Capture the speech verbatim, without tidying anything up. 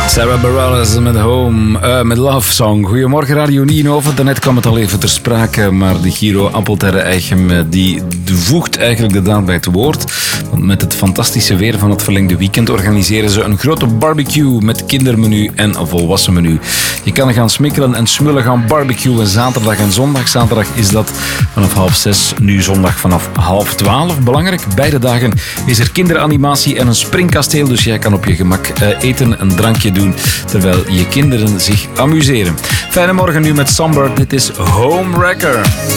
Sarah Bareilles met Home, uh, met Love Song. Goedemorgen Radio Nienhoven. Daarnet kwam het al even ter sprake, maar de Giro Appelterre Eichem die voegt eigenlijk de daad bij het woord. Want met het fantastische weer van het verlengde weekend organiseren ze een grote barbecue met kindermenu en volwassen menu. Je kan gaan smikkelen en smullen gaan barbecuen zaterdag en zondag. Zaterdag is dat vanaf half zes, nu zondag vanaf half twaalf. Belangrijk, beide dagen is er kinderanimatie en een springkasteel, dus jij kan op je gemak uh, eten, een drankje doen, terwijl je kinderen zich amuseren. Fijne morgen nu met Samber. Dit is Home Wrecker.